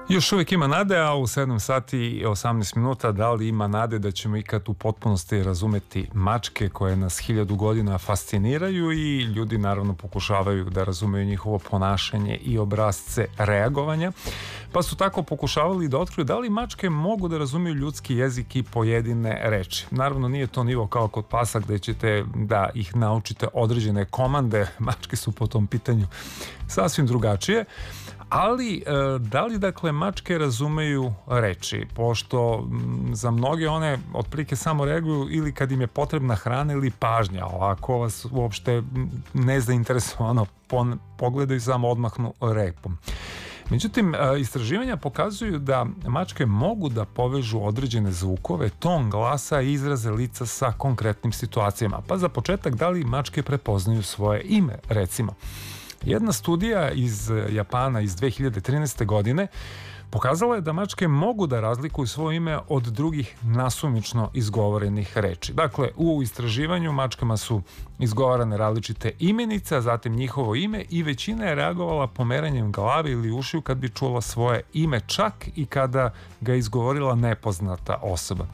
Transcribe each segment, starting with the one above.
Još uvijek ima nade, a u 7 sati i 18 minuta da li ima nade da ćemo ikad u potpunosti razumeti mačke koje nas 1000 godina fasciniraju i ljudi naravno pokušavaju da razumeju njihovo ponašanje i obrasce reagovanja, pa su tako pokušavali da otkriju da li mačke mogu da razumiju ljudski jezik i pojedine reči. Naravno nije to nivo kao kod pasa gde ćete da ih naučite određene komande, mačke su po tom pitanju sasvim drugačije. Ali, da li dakle mačke razumeju reči? Pošto za mnoge one otprilike samo reaguju ili kad im je potrebna hrana ili pažnja. Ovako vas uopšte nezainteresovano pogledaju, samo odmahnu repom. Međutim, istraživanja pokazuju da mačke mogu da povežu određene zvukove, ton glasa i izraze lica sa konkretnim situacijama. Pa za početak, da li mačke prepoznaju svoje ime, recimo? Jedna studija iz Japana iz 2013. godine pokazala je da mačke mogu da razlikuju svoje ime od drugih nasumično izgovorenih reči. Dakle, u istraživanju mačkama su izgovarane različite imenice, a zatim njihovo ime i većina je reagovala pomeranjem glave ili ušiju kad bi čula svoje ime, čak i kada ga izgovorila nepoznata osoba.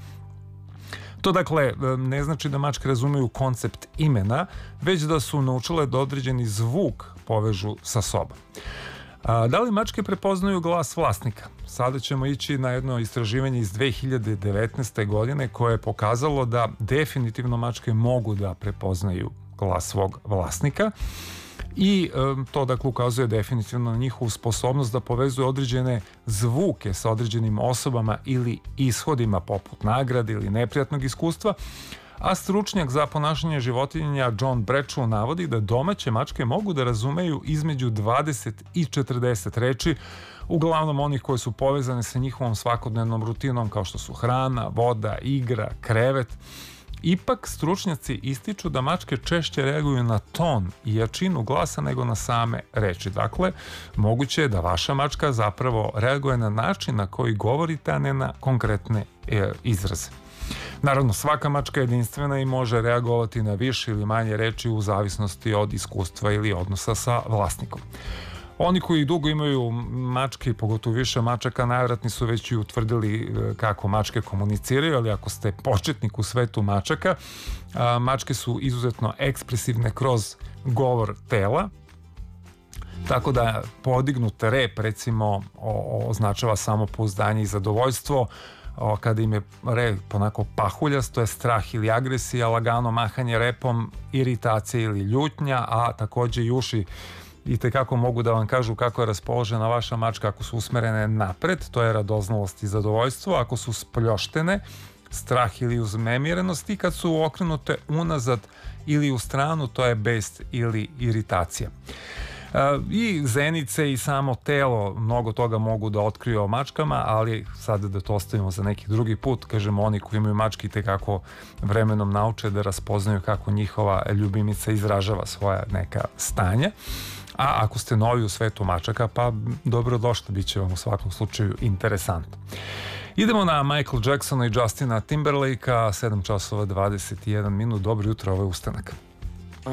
To dakle ne znači da mačke razumeju koncept imena, već da su naučile da određeni zvuk povežu sa sobom. Da li mačke prepoznaju glas vlasnika? Sada ćemo ići na jedno istraživanje iz 2019. godine koje je pokazalo da definitivno mačke mogu da prepoznaju glas svog vlasnika. I to dakle ukazuje definitivno na njihovu sposobnost da povezuju određene zvuke sa određenim osobama ili ishodima poput nagrade ili neprijatnog iskustva, a stručnjak za ponašanje životinja John Bradshaw navodi da domaće mačke mogu da razumeju između 20 i 40 reči, uglavnom onih koje su povezane sa njihovom svakodnevnom rutinom kao što su hrana, voda, igra, krevet. Ipak stručnjaci ističu da mačke češće reaguju na ton i jačinu glasa nego na same reči. Dakle, moguće je da vaša mačka zapravo reaguje na način na koji govorite, a ne na konkretne izraze. Naravno, svaka mačka je jedinstvena i može reagovati na više ili manje reči u zavisnosti od iskustva ili odnosa sa vlasnikom. Oni koji dugo imaju mačke i pogotovo više mačaka najvjerojatnije su već i utvrdili kako mačke komuniciraju, ali ako ste početnik u svetu mačaka, mačke su izuzetno ekspresivne kroz govor tela, tako da podignut rep recimo označava samopouzdanje i zadovoljstvo. Kada im je rep onako pahuljast, to je strah ili agresija, lagano mahanje repom, iritacija ili ljutnja, a takođe i uši i tekako mogu da vam kažu kako je raspoložena vaša mačka. Ako su usmerene napred, to je radoznalost i zadovoljstvo. Ako su spljoštene, strah ili uznemirenost, i kad su okrenute unazad ili u stranu, to je bes ili iritacija. I zenice i samo telo mnogo toga mogu da otkriju o mačkama, ali sada da to ostavimo za neki drugi put. Kažemo, oni koji imaju mačke tekako vremenom nauče da raspoznaju kako njihova ljubimica izražava svoja neka stanja. A ako ste novi u svetu mačaka, pa dobrodošli, bit će vam u svakom slučaju interesantno. Idemo na Michael Jacksona i Justina Timberlakea, 7 časova 21 minut. Dobro jutro, ovo je Ustanak.